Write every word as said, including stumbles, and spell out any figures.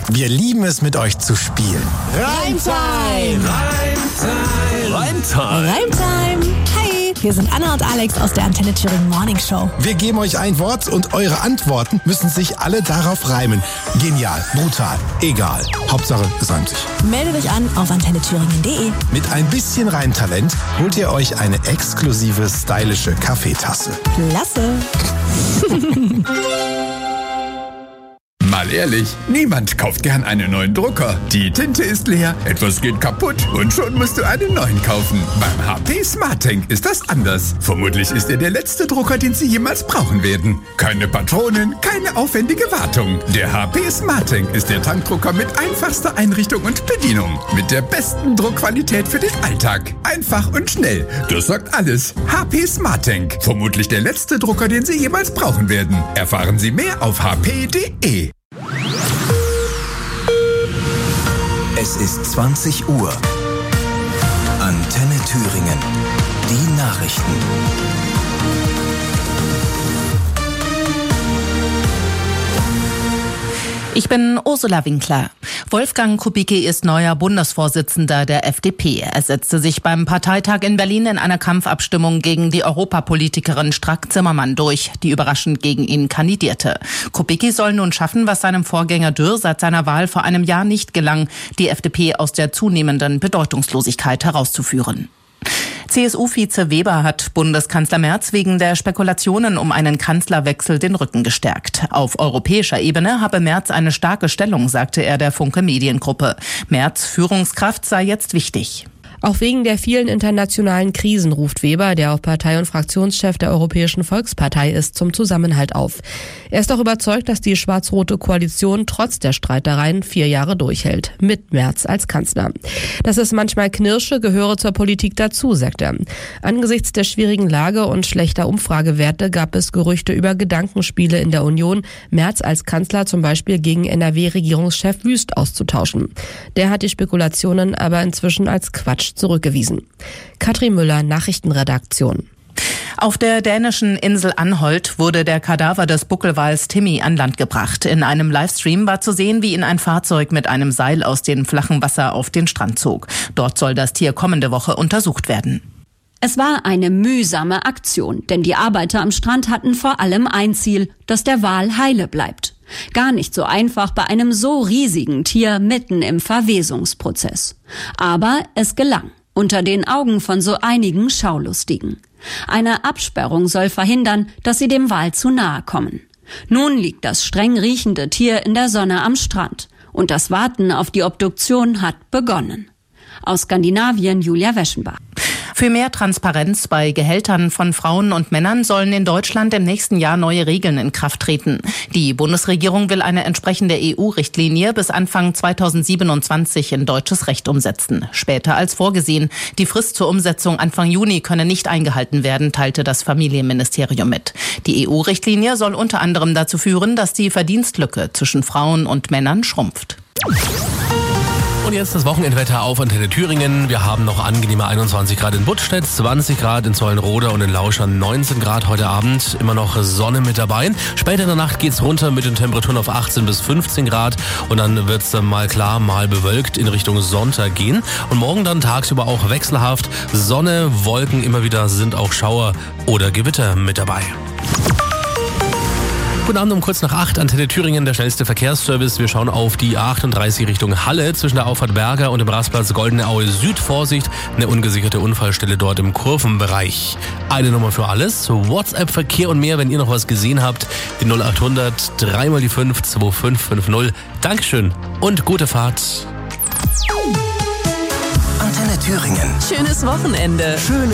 Wir lieben es, mit euch zu spielen. Reimtime! Reimtime! Reimtime! Reimtime! Hi, hier sind Anna und Alex aus der Antenne Thüringen Morning Show. Wir geben euch ein Wort und eure Antworten müssen sich alle darauf reimen. Genial, brutal, egal. Hauptsache, es reimt sich. Meldet euch an auf antenne thüringen punkt de. Mit ein bisschen Reimtalent holt ihr euch eine exklusive, stylische Kaffeetasse. Klasse! Mal ehrlich, niemand kauft gern einen neuen Drucker. Die Tinte ist leer, etwas geht kaputt und schon musst du einen neuen kaufen. Beim H P SmartTank ist das anders. Vermutlich ist er der letzte Drucker, den Sie jemals brauchen werden. Keine Patronen, keine aufwendige Wartung. Der H P SmartTank ist der Tankdrucker mit einfachster Einrichtung und Bedienung. Mit der besten Druckqualität für den Alltag. Einfach und schnell. Das sagt alles. H P SmartTank. Vermutlich der letzte Drucker, den Sie jemals brauchen werden. Erfahren Sie mehr auf h p punkt de. Es ist zwanzig Uhr. Antenne Thüringen. Die Nachrichten. Ich bin Ursula Winkler. Wolfgang Kubicki ist neuer Bundesvorsitzender der F D P. Er setzte sich beim Parteitag in Berlin in einer Kampfabstimmung gegen die Europapolitikerin Strack-Zimmermann durch, die überraschend gegen ihn kandidierte. Kubicki soll nun schaffen, was seinem Vorgänger Dürr seit seiner Wahl vor einem Jahr nicht gelang, die F D P aus der zunehmenden Bedeutungslosigkeit herauszuführen. C S U-Vize Weber hat Bundeskanzler Merz wegen der Spekulationen um einen Kanzlerwechsel den Rücken gestärkt. Auf europäischer Ebene habe Merz eine starke Stellung, sagte er der Funke Mediengruppe. Merz' Führungskraft sei jetzt wichtig. Auch wegen der vielen internationalen Krisen ruft Weber, der auch Partei- und Fraktionschef der Europäischen Volkspartei ist, zum Zusammenhalt auf. Er ist auch überzeugt, dass die schwarz-rote Koalition trotz der Streitereien vier Jahre durchhält, mit Merz als Kanzler. Dass es manchmal knirsche, gehöre zur Politik dazu, sagt er. Angesichts der schwierigen Lage und schlechter Umfragewerte gab es Gerüchte über Gedankenspiele in der Union, Merz als Kanzler zum Beispiel gegen N R W-Regierungschef Wüst auszutauschen. Der hat die Spekulationen aber inzwischen als Quatsch zurückgewiesen. Katrin Müller, Nachrichtenredaktion. Auf der dänischen Insel Anholt wurde der Kadaver des Buckelwals Timmy an Land gebracht. In einem Livestream war zu sehen, wie ihn ein Fahrzeug mit einem Seil aus dem flachen Wasser auf den Strand zog. Dort soll das Tier kommende Woche untersucht werden. Es war eine mühsame Aktion, denn die Arbeiter am Strand hatten vor allem ein Ziel, dass der Wal heile bleibt. Gar nicht so einfach bei einem so riesigen Tier mitten im Verwesungsprozess. Aber es gelang, unter den Augen von so einigen Schaulustigen. Eine Absperrung soll verhindern, dass sie dem Wal zu nahe kommen. Nun liegt das streng riechende Tier in der Sonne am Strand und das Warten auf die Obduktion hat begonnen. Aus Skandinavien Julia Weschenbach. Für mehr Transparenz bei Gehältern von Frauen und Männern sollen in Deutschland im nächsten Jahr neue Regeln in Kraft treten. Die Bundesregierung will eine entsprechende E U-Richtlinie bis Anfang zweitausendsiebenundzwanzig in deutsches Recht umsetzen. Später als vorgesehen. Die Frist zur Umsetzung Anfang Juni könne nicht eingehalten werden, teilte das Familienministerium mit. Die E U-Richtlinie soll unter anderem dazu führen, dass die Verdienstlücke zwischen Frauen und Männern schrumpft. Und jetzt das Wochenendwetter auf Antenne Thüringen. Wir haben noch angenehme einundzwanzig Grad in Buttstedt, zwanzig Grad in Zollenroda und in Lauschern, neunzehn Grad heute Abend. Immer noch Sonne mit dabei. Später in der Nacht geht's runter mit den Temperaturen auf achtzehn bis fünfzehn Grad. Und dann wird's dann mal klar, mal bewölkt in Richtung Sonntag gehen. Und morgen dann tagsüber auch wechselhaft. Sonne, Wolken, immer wieder sind auch Schauer oder Gewitter mit dabei. Guten Abend um kurz nach acht, Antenne Thüringen, der schnellste Verkehrsservice. Wir schauen auf die A achtunddreißig Richtung Halle zwischen der Auffahrt Berger und dem Rastplatz Goldene Aue Süd. Vorsicht, eine ungesicherte Unfallstelle dort im Kurvenbereich. Eine Nummer für alles, WhatsApp, Verkehr und mehr, wenn ihr noch was gesehen habt. Die null achthundert, drei mal die fünf, zwei fünf fünf null. Dankeschön und gute Fahrt. Antenne Thüringen. Schönes Wochenende. Schöne